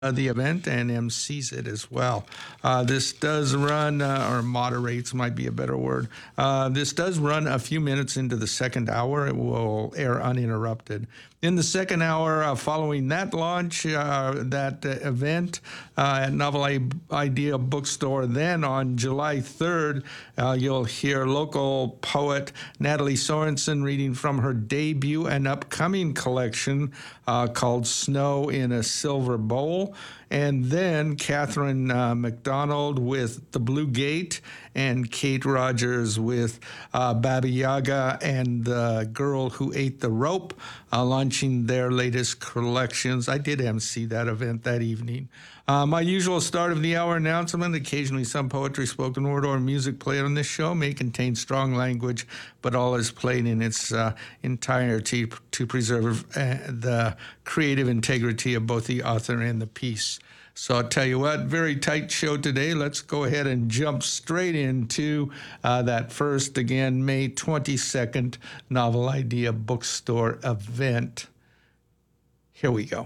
the event and MCs it as well. This does run, or moderates might be a better word. This does run a few minutes into the second hour. It will air uninterrupted. In the second hour, following that launch, that event at Novel Idea Bookstore, then on July 3rd, you'll hear local poet Natalie Sorensen reading from her debut and upcoming collection called Snow in a Silver Bowl. And then Catherine McDonald with The Blue Gate, and Kate Rogers with Baba Yaga and the Girl Who Ate the Rope, launching their latest collections. I did MC that event that evening. My usual start of the hour announcement: occasionally some poetry, spoken word, or music played on this show may contain strong language, but all is played in its entirety to preserve the creative integrity of both the author and the piece. So I'll tell you what, very tight show today. Let's go ahead and jump straight into that first, again, May 22nd Novel Idea Bookstore event. Here we go.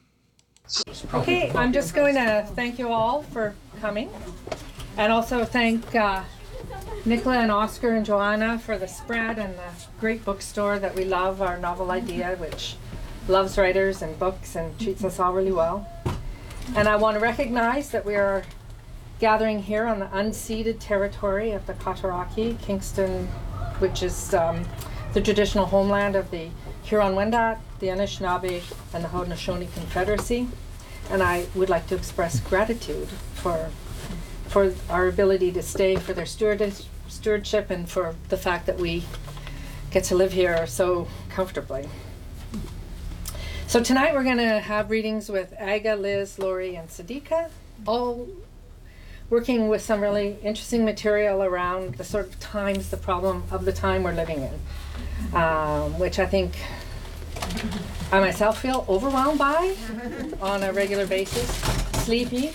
Okay, I'm just going to thank you all for coming, and also thank Nicola and Oscar and Joanna for the spread and the great bookstore that we love, our Novel Idea, which loves writers and books and treats us all really well. And I want to recognize that we are gathering here on the unceded territory of the Cataraqui, Kingston, which is the traditional homeland of the Huron-Wendat, the Anishinaabe, and the Haudenosaunee Confederacy. And I would like to express gratitude for our ability to stay, for their stewardship, and for the fact that we get to live here so comfortably. So tonight we're going to have readings with Aga, Liz, Lori, and Sadiqa, all working with some really interesting material around the sort of times, the problem of the time we're living in, which I think I myself feel overwhelmed by on a regular basis. Sleepy,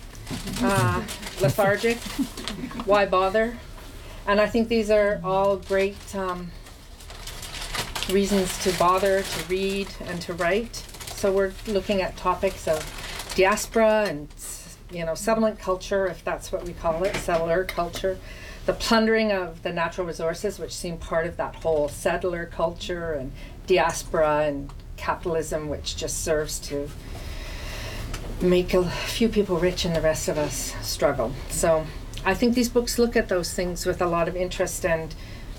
lethargic, why bother? And I think these are all great reasons to bother, to read, and to write. So we're looking at topics of diaspora and, settlement culture, if that's what we call it, settler culture, the plundering of the natural resources, which seem part of that whole settler culture, and diaspora and capitalism, which just serves to make a few people rich and the rest of us struggle. So I think these books look at those things with a lot of interest and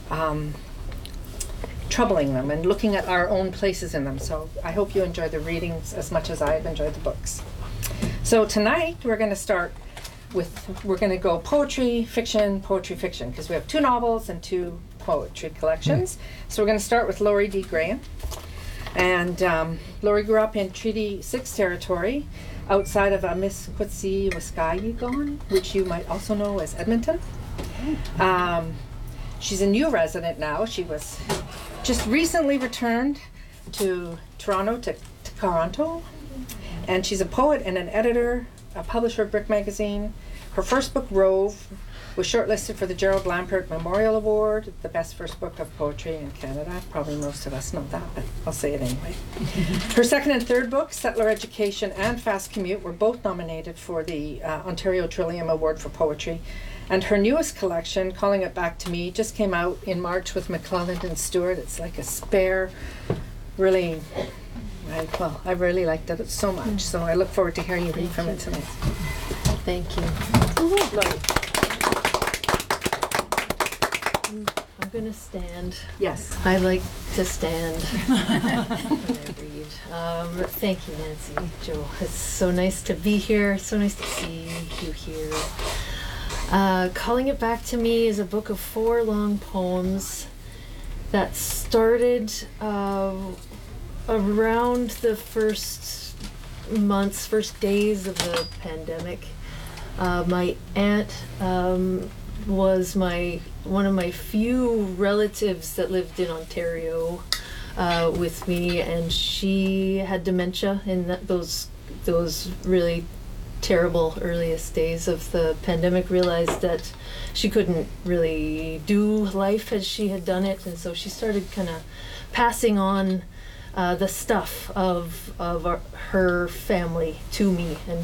troubling them and looking at our own places in them. So I hope you enjoy the readings as much as I've enjoyed the books. So tonight we're going to go poetry, fiction, because we have 2 novels and 2 poetry collections. So we're going to start with Lori D. Graham. And Lori grew up in Treaty 6 territory outside of Amiskwaciy-Waskahigon, which you might also know as Edmonton. She's a new resident now. She was just recently returned to Toronto, and she's a poet and an editor, a publisher of Brick Magazine. Her first book, Rove, was shortlisted for the Gerald Lampert Memorial Award, the best first book of poetry in Canada. Probably most of us know that, but I'll say it anyway. Her second and third books, Settler Education and Fast Commute, were both nominated for the Ontario Trillium Award for Poetry. And her newest collection, Calling It Back to Me, just came out in March with McClelland and Stewart. It's like a spare, really, I really liked it so much. So I look forward to hearing you read from it tonight. Thank you. I'm going to stand. Yes. I like to stand when I read. Thank you, Nancy, Joe. It's so nice to be here. So nice to see you here. Calling It Back to Me is a book of 4 long poems that started around the first days of the pandemic. My aunt was one of my few relatives that lived in Ontario with me, and she had dementia in those really terrible earliest days of the pandemic. Realized that she couldn't really do life as she had done it, and so she started kind of passing on the stuff of her family to me and